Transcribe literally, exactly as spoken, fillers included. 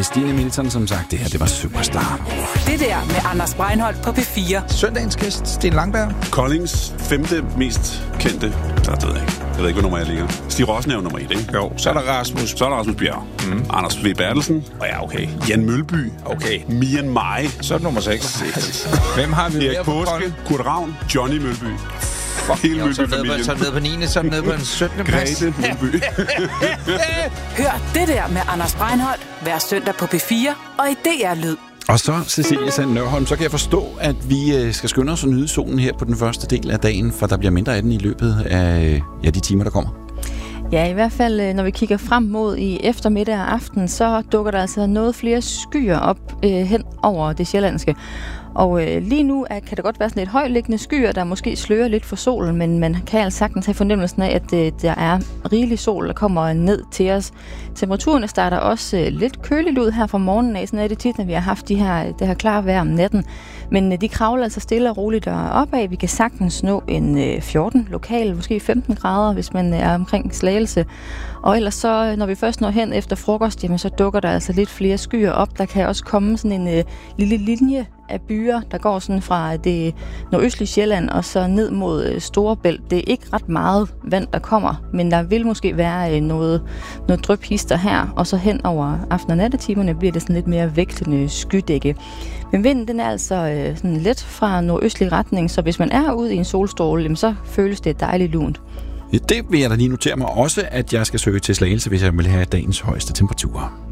Stine Milton, som sagt, det her, det var Superstar. Det der med Anders Breinholt på P fire. Søndagens gæst, Sten Langberg. Koldings femte mest kendte, der ved jeg ikke. Jeg ved ikke, hvad nummer jeg ligger. Stig Rossen er jo nummer et, ikke? Jo, så er der Rasmus. Så er der Rasmus Bjerg. Mm. Anders V. Bertelsen. Og ja, okay. Jan Mølby. Okay. Mian Mai. Så er det nummer seks. Hvem har vi Erik Påske. Kurt Ravn. Johnny Mølby. Hele Mølby-familien. Så er det nede på niende, så er det nede på en syttende plads. Grete Mølby. Hør det der med Anders Breinholt hver søndag på P fire og i D R-lyd. Og så, Cecilie Sand Nørholm, så kan jeg forstå, at vi skal skynde os at nyde solen her på den første del af dagen, for der bliver mindre af den i løbet af ja, de timer, der kommer. Ja, i hvert fald, når vi kigger frem mod i eftermiddag og aften, så dukker der altså noget flere skyer op øh, hen over det sjællandske. Og øh, lige nu er, kan der godt være sådan et højtliggende skyer, der måske slører lidt for solen, men man kan altså sagtens have fornemmelsen af, at øh, der er rigelig sol, der kommer ned til os. Temperaturen starter også øh, lidt køligt ud her fra morgenen af, sådan er det tit, når vi har haft de her, det her klare vejr om natten. Men øh, de kravler altså stille og roligt opad. Vi kan sagtens nå en øh, fjorten lokal, måske femten grader, hvis man er omkring Slagelse. Og ellers så, når vi først når hen efter frokost, jamen, så dukker der altså lidt flere skyer op. Der kan også komme sådan en øh, lille linje af byer, der går sådan fra det nordøstlige Sjælland og så ned mod Storebælt. Det er ikke ret meget vand, der kommer, men der vil måske være noget, noget dryphister her, og så hen over aften- og nattetimerne bliver det sådan lidt mere vægtende skydække. Men vinden, den er altså sådan let fra nordøstlig retning, så hvis man er ude i en solstråle, så føles det dejligt lunt. Det vil jeg da lige notere mig også, at jeg skal søge til Slagelse, hvis jeg vil have dagens højeste temperaturer.